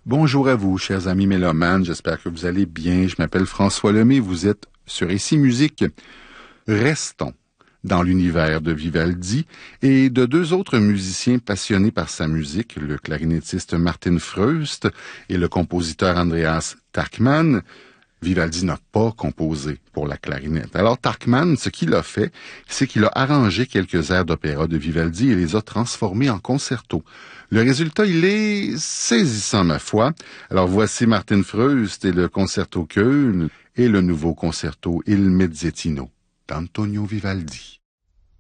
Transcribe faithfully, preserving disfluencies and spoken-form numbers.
Bonjour à vous, chers amis mélomanes. J'espère que vous allez bien. Je m'appelle François Lemay. Vous êtes sur Ici Musique. Restons dans l'univers de Vivaldi et de deux autres musiciens passionnés par sa musique, le clarinettiste Martin Freust et le compositeur Andreas Tarkman. Vivaldi n'a pas composé pour la clarinette. Alors Tarkman, ce qu'il a fait, c'est qu'il a arrangé quelques airs d'opéra de Vivaldi et les a transformés en concerto. Le résultat, il est saisissant, ma foi. Alors voici Martin Freust et le concerto Köln et le nouveau concerto Il Mezzettino d'Antonio Vivaldi.